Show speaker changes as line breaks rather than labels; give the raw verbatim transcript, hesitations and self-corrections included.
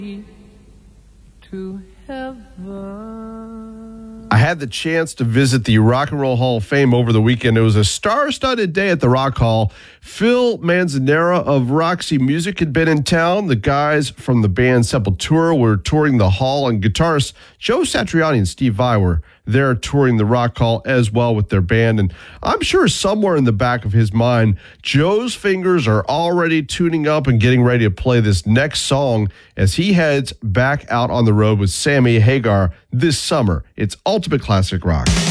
to heaven.
I had the chance to visit the Rock and Roll Hall of Fame over the weekend. It was a star-studded day at the Rock Hall. Phil Manzanera of Roxy Music had been in town. The guys from the band Sepultura were touring the hall, and guitarists Joe Satriani and Steve Vai were there touring the Rock Hall as well with their band. And I'm sure somewhere in the back of his mind, Joe's fingers are already tuning up and getting ready to play this next song as he heads back out on the road with Sammy Hagar this summer. It's Ultimate Classic Rock.